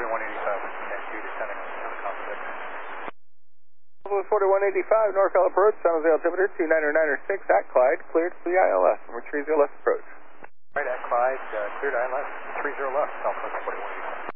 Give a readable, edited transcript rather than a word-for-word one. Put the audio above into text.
and 2 descending on conflict. 4185, NorCal approach, San Jose altimeter 29906 at Clyde, cleared for the ILS, number 30 left approach. Right at Clyde, cleared ILS, 30 left, Southwest 4185.